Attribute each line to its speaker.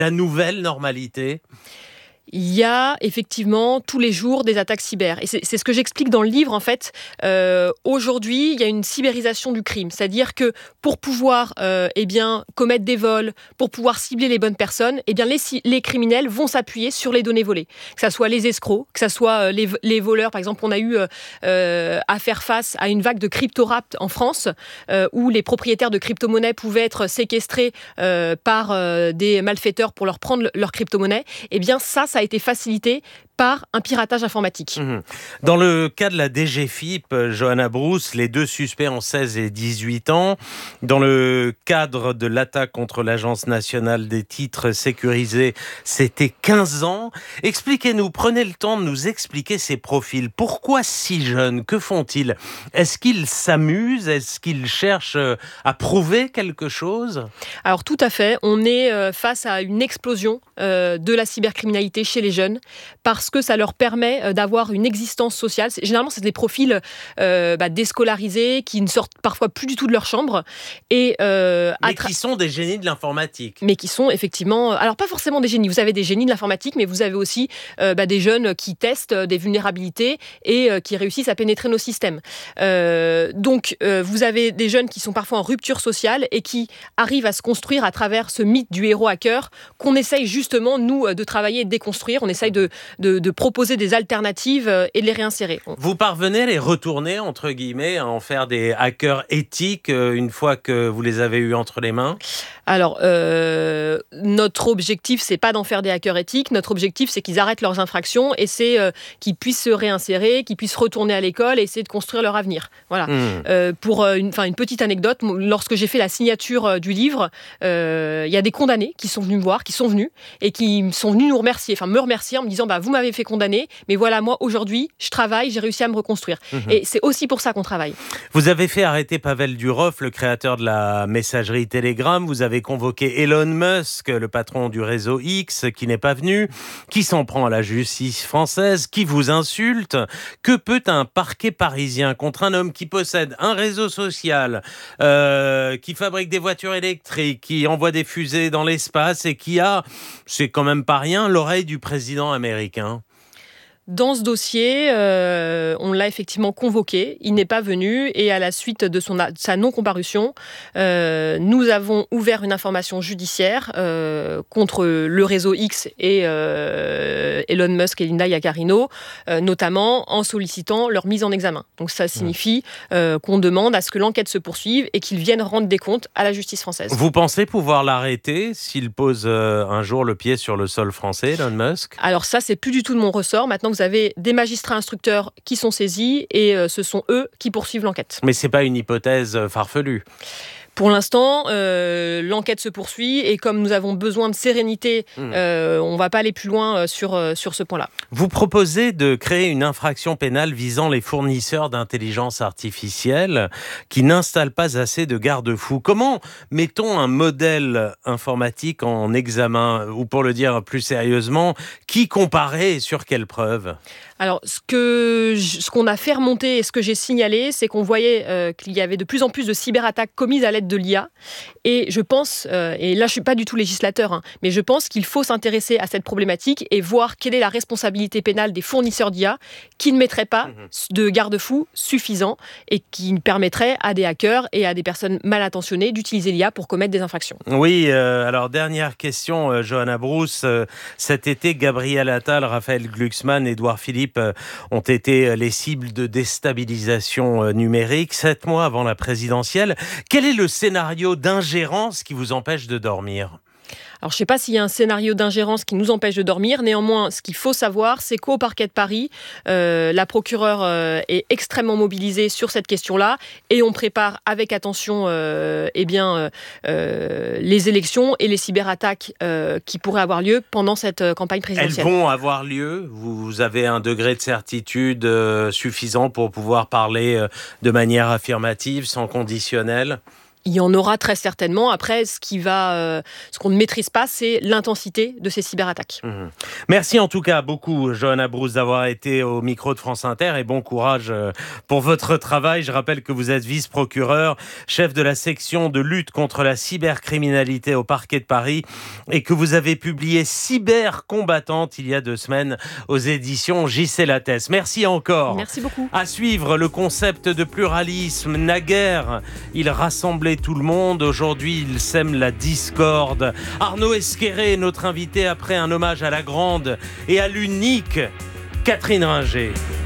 Speaker 1: la nouvelle normalité ?
Speaker 2: Il y a effectivement tous les jours des attaques cyber. Et c'est ce que j'explique dans le livre, en fait. Aujourd'hui, il y a une cyberisation du crime. C'est-à-dire que pour pouvoir commettre des vols, pour pouvoir cibler les bonnes personnes, les criminels vont s'appuyer sur les données volées. Que ce soit les escrocs, que ce soit les voleurs. Par exemple, on a eu à faire face à une vague de crypto-rap en France, où les propriétaires de crypto-monnaies pouvaient être séquestrés par des malfaiteurs pour leur prendre leur crypto-monnaie. Eh bien, ça a été facilité par un piratage informatique.
Speaker 1: Dans le cas de la DGFiP, Johanna Brousse, les 2 suspects ont 16 et 18 ans. Dans le cadre de l'attaque contre l'Agence nationale des titres sécurisés, c'était 15 ans. Expliquez-nous, prenez le temps de nous expliquer ces profils. Pourquoi si jeunes ? Que font-ils ? Est-ce qu'ils s'amusent ? Est-ce qu'ils cherchent à prouver quelque chose ?
Speaker 2: Alors tout à fait, on est face à une explosion de la cybercriminalité chez les jeunes, parce que ça leur permet d'avoir une existence sociale. Généralement, c'est des profils déscolarisés, qui ne sortent parfois plus du tout de leur chambre.
Speaker 1: Mais qui sont des génies de l'informatique.
Speaker 2: Mais qui sont effectivement... Alors, pas forcément des génies. Vous avez des génies de l'informatique, mais vous avez aussi des jeunes qui testent des vulnérabilités et qui réussissent à pénétrer nos systèmes. Donc, vous avez des jeunes qui sont parfois en rupture sociale et qui arrivent à se construire à travers ce mythe du héros hacker qu'on essaye justement, nous, de travailler et de déconstruire. On essaye de proposer des alternatives et de les réinsérer.
Speaker 1: Vous parvenez à les retourner, entre guillemets, à en faire des hackers éthiques une fois que vous les avez eus entre les mains ?
Speaker 2: Alors, notre objectif, c'est pas d'en faire des hackers éthiques. Notre objectif, c'est qu'ils arrêtent leurs infractions et c'est qu'ils puissent se réinsérer, qu'ils puissent retourner à l'école et essayer de construire leur avenir. Voilà. Pour une petite anecdote, lorsque j'ai fait la signature du livre, il y a des condamnés qui sont venus me voir, qui sont venus et qui sont venus me remercier en me disant vous m'avez fait condamner, mais voilà, moi aujourd'hui, je travaille, j'ai réussi à me reconstruire. Et c'est aussi pour ça qu'on travaille.
Speaker 1: Vous avez fait arrêter Pavel Durov, le créateur de la messagerie Telegram. Vous avez convoqué Elon Musk, le patron du réseau X, qui n'est pas venu, qui s'en prend à la justice française, qui vous insulte. Que peut un parquet parisien contre un homme qui possède un réseau social, qui fabrique des voitures électriques, qui envoie des fusées dans l'espace et qui a, c'est quand même pas rien, l'oreille du président américain ?
Speaker 2: Dans ce dossier, on l'a effectivement convoqué. Il n'est pas venu et à la suite de sa non-comparution, nous avons ouvert une information judiciaire contre le réseau X et Elon Musk et Linda Yaccarino, notamment en sollicitant leur mise en examen. Donc ça signifie qu'on demande à ce que l'enquête se poursuive et qu'ils viennent rendre des comptes à la justice française.
Speaker 1: Vous pensez pouvoir l'arrêter s'il pose un jour le pied sur le sol français, Elon Musk ?
Speaker 2: Alors ça, c'est plus du tout de mon ressort. Maintenant, vous avez des magistrats instructeurs qui sont saisis et ce sont eux qui poursuivent l'enquête.
Speaker 1: Mais c'est pas une hypothèse farfelue.
Speaker 2: Pour l'instant, l'enquête se poursuit et comme nous avons besoin de sérénité, on ne va pas aller plus loin sur ce point-là.
Speaker 1: Vous proposez de créer une infraction pénale visant les fournisseurs d'intelligence artificielle qui n'installent pas assez de garde-fous. Comment mettons un modèle informatique en examen ? Ou pour le dire plus sérieusement, qui comparait et sur quelle preuve ?
Speaker 2: Alors, ce qu'on a fait remonter et ce que j'ai signalé, c'est qu'on voyait qu'il y avait de plus en plus de cyberattaques commises à l'aide de l'IA. Et je pense, et là je ne suis pas du tout législateur, mais je pense qu'il faut s'intéresser à cette problématique et voir quelle est la responsabilité pénale des fournisseurs d'IA qui ne mettraient pas de garde-fous suffisants et qui permettraient à des hackers et à des personnes mal intentionnées d'utiliser l'IA pour commettre des infractions.
Speaker 1: Oui, alors dernière question, Johanna Brousse. Cet été, Gabriel Attal, Raphaël Glucksmann, Édouard Philippe ont été les cibles de déstabilisation numérique 7 mois avant la présidentielle. Quel est le scénario d'ingérence qui vous empêche de dormir ?
Speaker 2: Alors, je ne sais pas s'il y a un scénario d'ingérence qui nous empêche de dormir. Néanmoins, ce qu'il faut savoir, c'est qu'au parquet de Paris, la procureure est extrêmement mobilisée sur cette question-là et on prépare avec attention les élections et les cyberattaques qui pourraient avoir lieu pendant cette campagne présidentielle.
Speaker 1: Elles vont avoir lieu ? Vous avez un degré de certitude suffisant pour pouvoir parler de manière affirmative, sans conditionnel ?
Speaker 2: Il y en aura très certainement. Après, ce qu'on ne maîtrise pas, c'est l'intensité de ces cyberattaques.
Speaker 1: Merci en tout cas beaucoup, Johanna Broust, d'avoir été au micro de France Inter et bon courage pour votre travail. Je rappelle que vous êtes vice-procureur, chef de la section de lutte contre la cybercriminalité au parquet de Paris et que vous avez publié Cybercombattante il y a 2 semaines aux éditions J.C. Lattès. Merci encore.
Speaker 2: Merci beaucoup.
Speaker 1: À suivre, le concept de pluralisme. Naguère, il rassemblait tout le monde. Aujourd'hui, il sème la discorde. Arnaud Esquerré est notre invité après un hommage à la grande et à l'unique Catherine Ringer.